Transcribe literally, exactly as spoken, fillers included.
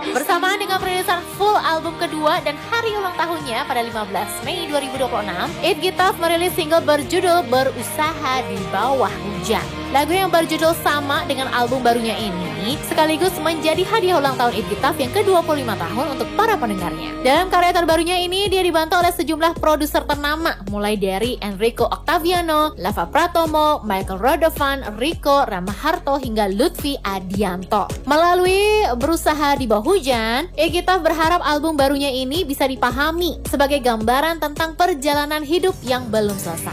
Bersamaan dengan perilisan full album kedua dan hari ulang tahunnya pada lima belas Mei dua ribu dua puluh enam, Eat Guitar merilis single berjudul Berusaha di Bawah Hujan. Lagu yang berjudul sama dengan album barunya ini sekaligus menjadi hadiah ulang tahun Eat Guitar yang ke dua puluh lima tahun untuk para pendengarnya. Dalam karya terbarunya ini dia dibantu oleh sejumlah produser ternama mulai dari Enrico Octaviano, Lava Pratomo, Michael Rodovan, Rico Ramaharto hingga Lutfi Adianto. Melalui Berusaha di Bawah Hujan, Eat Guitar berharap album barunya ini bisa dipahami sebagai gambaran tentang perjalanan hidup yang belum selesai.